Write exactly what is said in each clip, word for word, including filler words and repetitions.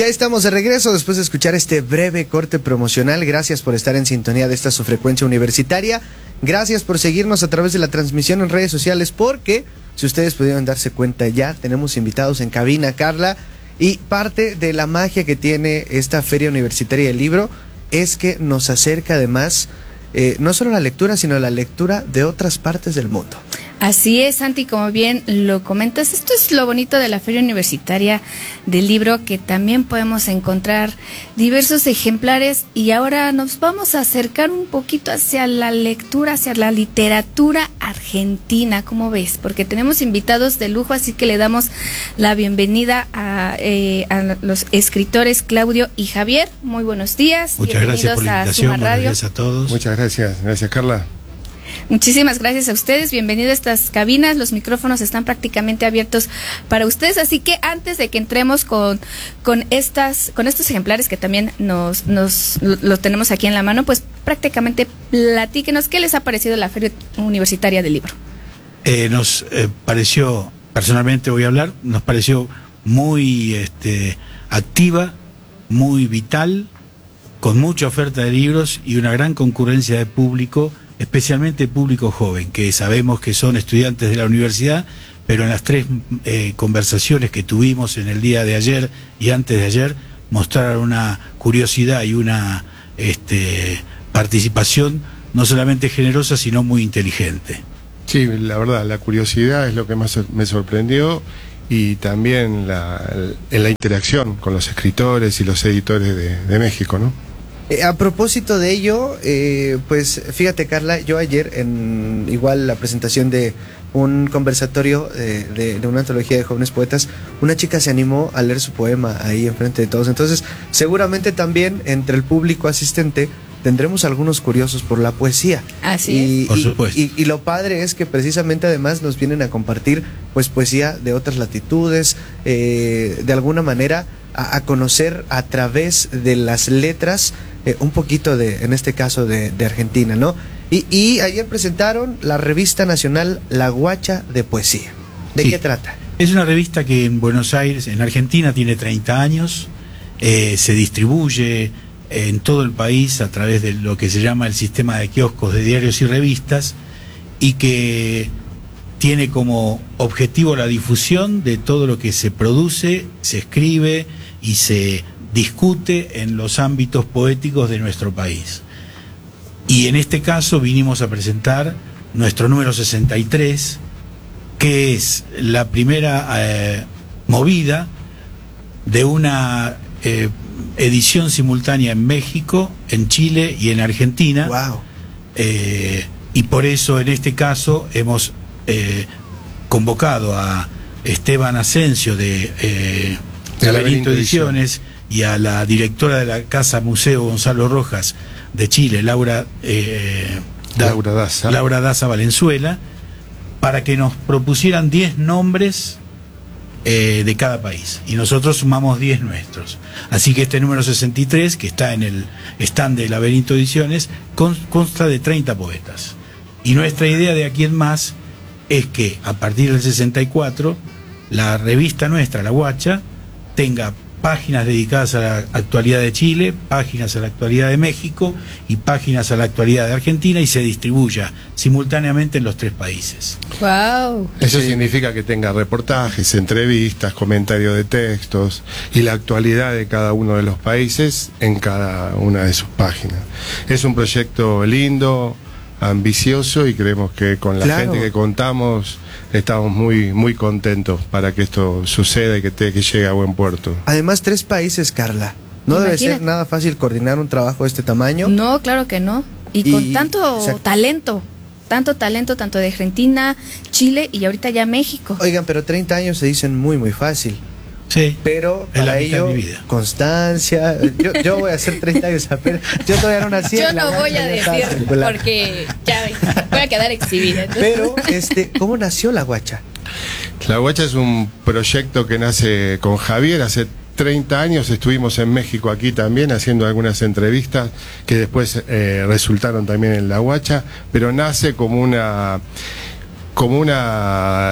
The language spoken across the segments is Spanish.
Ya estamos de regreso después de escuchar este breve corte promocional. Gracias por estar en sintonía de esta su frecuencia universitaria. Gracias por seguirnos a través de la transmisión en redes sociales, porque si ustedes pudieron darse cuenta, ya tenemos invitados en cabina, Carla, y parte de la magia que tiene esta Feria Universitaria del Libro es que nos acerca además eh, no solo la lectura, sino la lectura de otras partes del mundo. Así es, Santi, como bien lo comentas, esto es lo bonito de la Feria Universitaria del Libro, que también podemos encontrar diversos ejemplares, y ahora nos vamos a acercar un poquito hacia la lectura, hacia la literatura argentina, ¿cómo ves? Porque tenemos invitados de lujo, así que le damos la bienvenida a, eh, a los escritores Claudio y Javier. Muy buenos días. Muchas gracias por la invitación, buenas gracias a todos. Muchas gracias, gracias Carla. Muchísimas gracias a ustedes, bienvenidos a estas cabinas, los micrófonos están prácticamente abiertos para ustedes, así que antes de que entremos con, con, estas, con estos ejemplares que también nos, nos lo, lo tenemos aquí en la mano, pues prácticamente platíquenos qué les ha parecido la Feria Universitaria del Libro. Eh, nos eh, pareció, personalmente voy a hablar, nos pareció muy este, activa, muy vital, con mucha oferta de libros y una gran concurrencia de público, especialmente público joven, que sabemos que son estudiantes de la universidad, pero en las tres eh, conversaciones que tuvimos en el día de ayer y antes de ayer, mostraron una curiosidad y una este, participación no solamente generosa, sino muy inteligente. Sí, la verdad, la curiosidad es lo que más me sorprendió, y también la, en la interacción con los escritores y los editores de, de México, ¿no? Eh, a propósito de ello, eh, pues fíjate, Carla, yo ayer en igual la presentación de un conversatorio eh, de, de una antología de jóvenes poetas, una chica se animó a leer su poema ahí enfrente de todos. Entonces, seguramente también entre el público asistente tendremos algunos curiosos por la poesía. Así y, es. Por supuesto. Y, y, y lo padre es que precisamente además nos vienen a compartir pues poesía de otras latitudes, eh, de alguna manera a, a conocer a través de las letras eh, un poquito de, en este caso de, de Argentina, ¿no? Y, y ayer presentaron la revista nacional La Guacha de Poesía. ¿De sí. qué trata? Es una revista que en Buenos Aires, en Argentina, tiene treinta años, eh, se distribuye en todo el país a través de lo que se llama el sistema de kioscos de diarios y revistas, y que tiene como objetivo la difusión de todo lo que se produce, se escribe y se discute en los ámbitos poéticos de nuestro país. Y en este caso vinimos a presentar nuestro número sesenta y tres, que es la primera eh, movida de una eh, edición simultánea en México, en Chile y en Argentina. Wow. Eh, y por eso en este caso hemos eh, convocado a Esteban Asensio de, eh, de Laberinto Ediciones y a la directora de la Casa Museo Gonzalo Rojas de Chile, Laura eh, da, Laura Daza. Laura Daza Valenzuela, para que nos propusieran diez nombres eh, de cada país, y nosotros sumamos diez nuestros. Así que este número sesenta y tres, que está en el stand de Laberinto Ediciones, con, consta de treinta poetas. Y nuestra idea de aquí en más es que a partir del sesenta y cuatro la revista nuestra, La Guacha, tenga páginas dedicadas a la actualidad de Chile, páginas a la actualidad de México y páginas a la actualidad de Argentina, y se distribuya simultáneamente en los tres países. Wow. Eso sí. Significa que tenga reportajes, entrevistas, comentarios de textos y la actualidad de cada uno de los países en cada una de sus páginas. Es un proyecto lindo, ambicioso, y creemos que con la Claro. gente que contamos estamos muy muy contentos para que esto suceda y que, te, que llegue a buen puerto. Además, tres países, Carla. No debe Imagínate. ser nada fácil coordinar un trabajo de este tamaño. No, claro que no. Y, Y- con tanto exacto. talento, tanto talento, tanto de Argentina, Chile y ahorita ya México. Oigan, pero treinta años se dicen muy, muy fácil. Sí, Pero es la para mitad ello, de mi vida. constancia. Yo, yo voy a hacer treinta años apenas. Yo todavía no nací. Yo en la no voy Guacha, a ya estaba decir circular. porque ya ves, voy a quedar exhibida. entonces. Pero, este, ¿cómo nació La Guacha? La Guacha es un proyecto que nace con Javier hace treinta años. Estuvimos en México aquí también haciendo algunas entrevistas que después eh, resultaron también en La Guacha, pero nace como una como una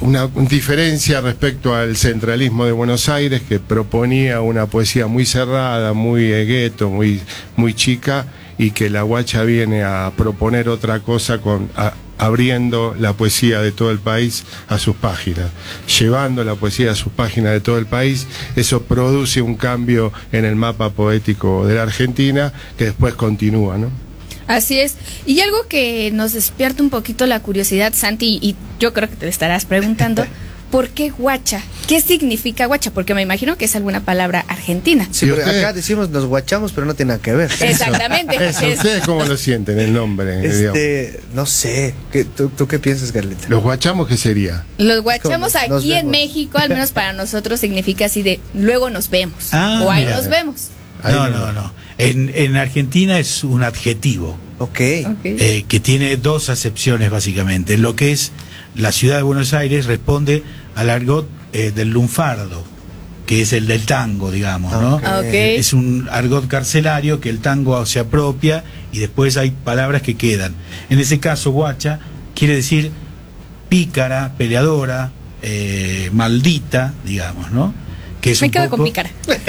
una diferencia respecto al centralismo de Buenos Aires, que proponía una poesía muy cerrada, muy gueto, muy, muy chica, y que La Guacha viene a proponer otra cosa con a, abriendo la poesía de todo el país a sus páginas, llevando la poesía a sus páginas de todo el país. Eso produce un cambio en el mapa poético de la Argentina que después continúa, ¿no? Así es. Y algo que nos despierta un poquito la curiosidad, Santi, y yo creo que te estarás preguntando, ¿por qué guacha? ¿Qué significa guacha? Porque me imagino que es alguna palabra argentina. Sí, pero acá decimos nos guachamos, pero no tiene nada que ver. Exactamente. Eso. Es... ¿Ustedes cómo lo sienten, el nombre? Este, no sé. ¿Qué, tú, ¿Tú qué piensas, Carlita? ¿Los guachamos qué sería? Los guachamos ¿Cómo? aquí en México, al menos para nosotros, significa así de luego nos vemos. Ah, o ahí mira. nos vemos. No, no, no. En, en Argentina es un adjetivo Ok. Okay. eh, que tiene dos acepciones básicamente. Lo que es la ciudad de Buenos Aires responde al argot eh, del lunfardo, que es el del tango, digamos, ¿no? Ok. Okay. Es un argot carcelario que el tango se apropia y después hay palabras que quedan. En ese caso, guacha quiere decir pícara, peleadora, eh, maldita, digamos, ¿no? Que es Me un quedo poco... con pícara.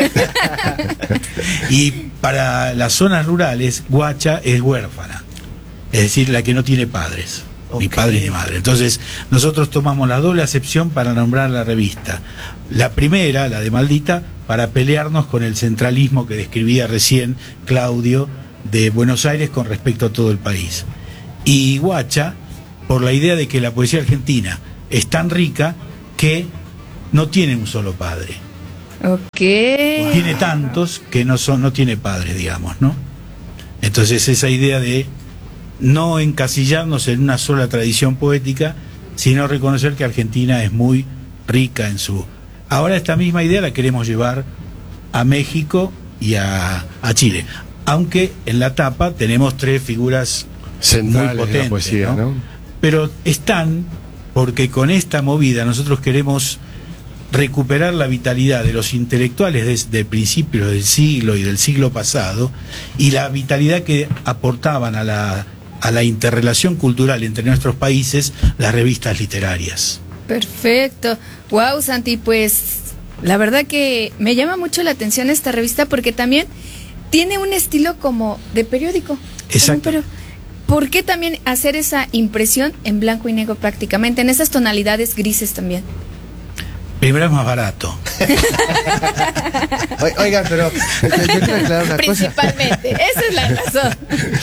Y para las zonas rurales, guacha es huérfana, es decir, la que no tiene padres, ni Ok. padre ni madre. Entonces, nosotros tomamos la doble acepción para nombrar la revista. La primera, la de maldita, para pelearnos con el centralismo que describía recién Claudio de Buenos Aires con respecto a todo el país. Y guacha, por la idea de que la poesía argentina es tan rica que no tiene un solo padre. Ok. Tiene tantos que no son, no tiene padres, digamos, ¿no? Entonces esa idea de no encasillarnos en una sola tradición poética, sino reconocer que Argentina es muy rica en su... Ahora esta misma idea la queremos llevar a México y a, a Chile, aunque en la tapa tenemos tres figuras Centrales muy potentes, de la poesía, ¿no? ¿no? Pero están porque con esta movida nosotros queremos recuperar la vitalidad de los intelectuales desde principios del siglo y del siglo pasado, y la vitalidad que aportaban a la, a la interrelación cultural entre nuestros países las revistas literarias. Perfecto. Wow, Santi, pues la verdad que me llama mucho la atención esta revista porque también tiene un estilo como de periódico. Exacto. Pero ¿por qué también hacer esa impresión en blanco y negro prácticamente, en esas tonalidades grises también? Primero es más barato. O- Oigan, pero yo quiero aclarar una cosa. Principalmente, esa es la razón.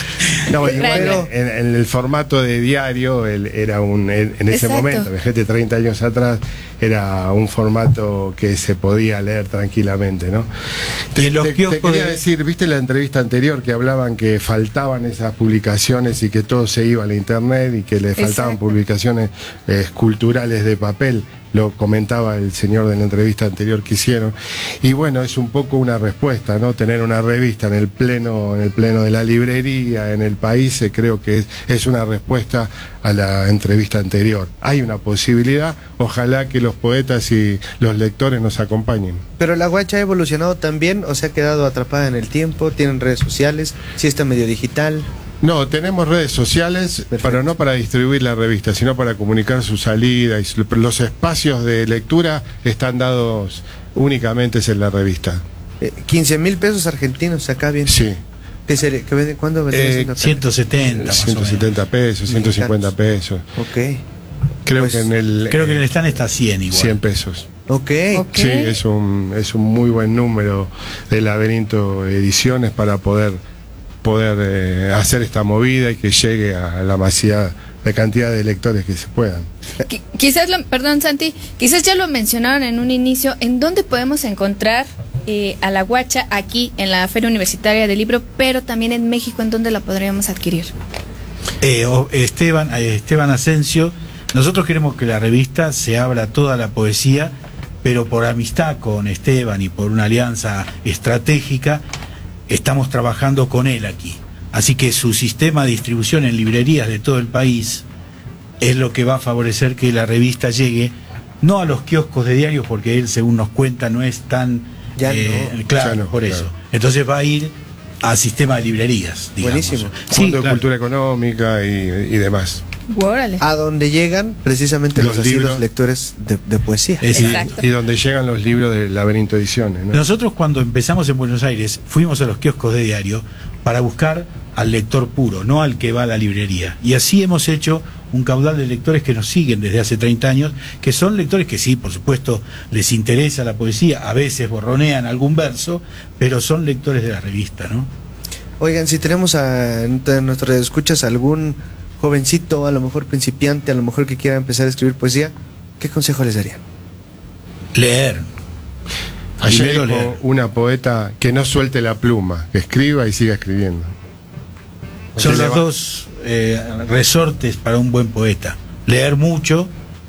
No, igual Claro. en, en el formato de diario el- era un en, en ese Exacto. momento, fíjate, treinta años atrás, era un formato que se podía leer tranquilamente, ¿no? Y en los te, te kioscos quería de- decir, viste la entrevista anterior que hablaban que faltaban esas publicaciones y que todo se iba a la internet y que le faltaban Exacto. publicaciones eh, culturales de papel. Lo comentaba el señor de la entrevista anterior que hicieron. Y bueno, es un poco una respuesta, ¿no? Tener una revista en el pleno, en el pleno de la librería, en el país, eh, creo que es, es una respuesta a la entrevista anterior. Hay una posibilidad, ojalá que los poetas y los lectores nos acompañen. Pero la guacha ha evolucionado también, o se ha quedado atrapada en el tiempo, tienen redes sociales, sí está medio digital. No, tenemos redes sociales, Perfecto. pero no para distribuir la revista, sino para comunicar su salida. Y su- los espacios de lectura están dados únicamente en la revista. Eh, quince mil pesos argentinos acá bien. Sí. ¿Qué sería? ¿Qué vende- ¿Cuándo vendría Eh, siendo acá? ciento setenta más o ciento menos. setenta pesos, ciento cincuenta pesos. Ok, Creo Pues, que en el Creo que en el stand está cien igual. cien pesos. ok. Ok. Sí, es un, es un muy buen número de Laberinto Ediciones para poder, poder eh, hacer esta movida y que llegue a la masiva de cantidad de lectores que se puedan. Qui- Quizás, lo, perdón Santi, quizás ya lo mencionaron en un inicio, ¿en dónde podemos encontrar eh, a la guacha aquí en la Feria Universitaria del Libro, pero también en México, en dónde la podríamos adquirir? Eh, o- Esteban, eh, Esteban Asensio, nosotros queremos que la revista se abra a toda la poesía, pero por amistad con Esteban y por una alianza estratégica, estamos trabajando con él aquí. Así que su sistema de distribución en librerías de todo el país es lo que va a favorecer que la revista llegue, no a los kioscos de diarios, porque él, según nos cuenta, no es tan... Ya eh, no. claro, Ya no, por claro. eso. Entonces va a ir al sistema de librería, digamos. Buenísimo. Sí, Fondo de claro. Cultura Económica y, y demás. Órale. a donde llegan precisamente los, Los asiduos libros. lectores de, de poesía. Es decir, Exacto. Y donde llegan los libros de Laberinto Ediciones, ¿no? nosotros cuando empezamos en Buenos Aires fuimos a los kioscos de diario para buscar al lector puro, no al que va a la librería. Y así hemos hecho un caudal de lectores que nos siguen desde hace treinta años, que son lectores que sí, por supuesto, les interesa la poesía, a veces borronean algún verso, pero son lectores de la revista, ¿no? Oigan, si tenemos a entre nuestros escuchas algún jovencito, a lo mejor principiante, a lo mejor que quiera empezar a escribir poesía, ¿qué consejo les darían? Leer. Ayer Primero dijo leer. una poeta que no suelte la pluma, que escriba y siga escribiendo. Son Se los leva- dos eh, resortes para un buen poeta. Leer mucho,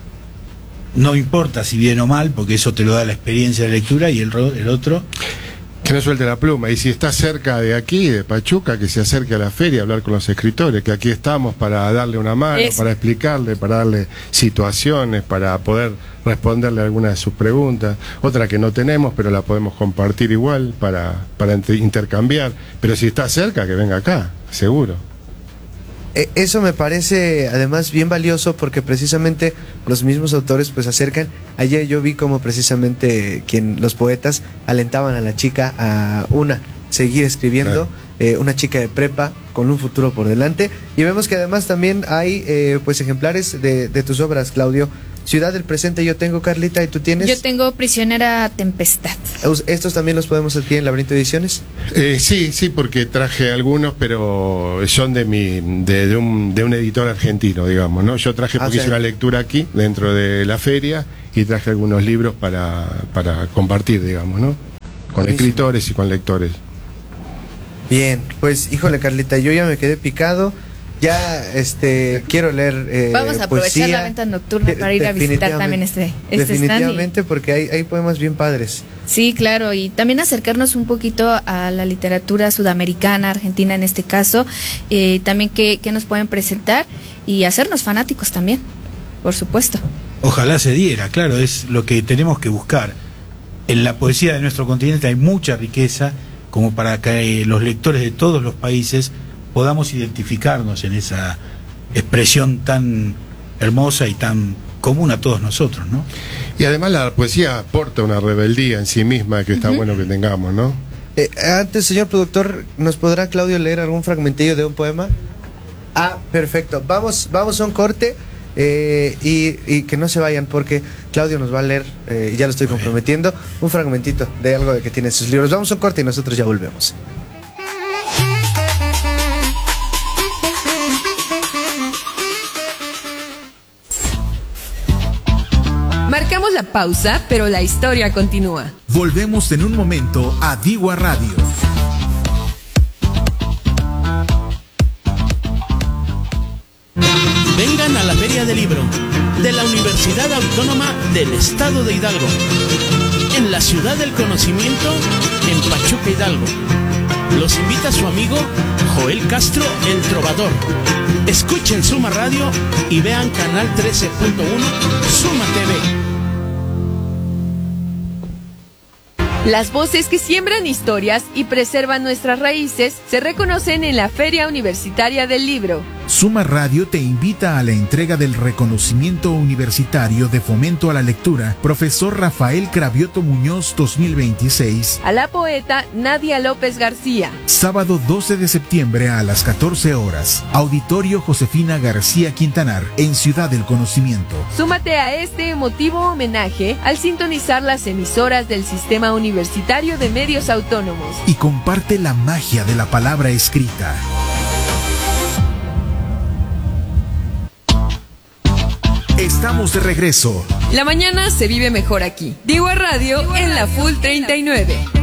no importa si bien o mal, porque eso te lo da la experiencia de lectura, y el, ro- el otro, Que no suelte la pluma. Y si está cerca de aquí, de Pachuca, que se acerque a la feria a hablar con los escritores, que aquí estamos para darle una mano, Eso. para explicarle, para darle situaciones, para poder responderle algunas de sus preguntas. Otra que no tenemos, pero la podemos compartir igual para, para entre- intercambiar. Pero si está cerca, que venga acá, seguro. Eh, Eso me parece además bien valioso porque precisamente los mismos autores pues acercan. Ayer yo vi como precisamente quien los poetas alentaban a la chica a una seguir escribiendo, Claro. eh, una chica de prepa con un futuro por delante, y vemos que además también hay eh, pues ejemplares de, de tus obras, Claudio. Ciudad del Presente yo tengo, Carlita, y tú tienes. Yo tengo Prisionera Tempestad. ¿Estos también los podemos adquirir en Laberinto Ediciones? Eh, sí, sí, porque traje algunos, pero son de mi de, de un, de un editor argentino, digamos, ¿no? Yo traje Ah, porque o sea, hice una lectura aquí, dentro de la feria, y traje algunos libros para, para compartir, digamos, ¿no? Con Buenísimo. escritores y con lectores. Bien, pues híjole, Carlita, yo ya me quedé picado. Ya este quiero leer eh, Vamos a aprovechar poesía. la venta nocturna De- para ir a visitar definitivamente. también este, este stand. Definitivamente, porque hay, hay poemas bien padres. Sí, claro, y también acercarnos un poquito a la literatura sudamericana, argentina en este caso, eh, también que, que nos pueden presentar y hacernos fanáticos también, por supuesto. ojalá se diera, claro, es lo que tenemos que buscar. En la poesía de nuestro continente hay mucha riqueza como para que eh, los lectores de todos los países podamos identificarnos en esa expresión tan hermosa y tan común a todos nosotros, ¿no? Y además la poesía aporta una rebeldía en sí misma que está bueno que tengamos, ¿no? Eh, antes, señor productor, ¿nos podrá Claudio leer algún fragmentillo de un poema? Ah, perfecto. Vamos, vamos a un corte eh, y, y que no se vayan porque Claudio nos va a leer, eh, y ya lo estoy comprometiendo, un fragmentito de algo de que tiene sus libros. Vamos a un corte y nosotros ya volvemos. Marcamos la pausa, pero la historia continúa. Volvemos en un momento a Digua Radio. Vengan a la Feria del Libro de la Universidad Autónoma del Estado de Hidalgo, en la Ciudad del Conocimiento, en Pachuca, Hidalgo. Los invita su amigo Joel Castro, el Trovador. Escuchen Suma Radio y vean Canal trece punto uno Suma T V. Las voces que siembran historias y preservan nuestras raíces se reconocen en la Feria Universitaria del Libro. Suma Radio te invita a la entrega del reconocimiento universitario de fomento a la lectura Profesor Rafael Cravioto Muñoz dos mil veintiséis. A la poeta Nadia López García. Sábado doce de septiembre a las catorce horas. Auditorio Josefina García Quintanar, en Ciudad del Conocimiento. Súmate a este emotivo homenaje al sintonizar las emisoras del Sistema Universitario de Medios Autónomos. Y comparte la magia de la palabra escrita. Estamos de regreso. La mañana se vive mejor aquí. Digo Radio en la Full treinta y nueve.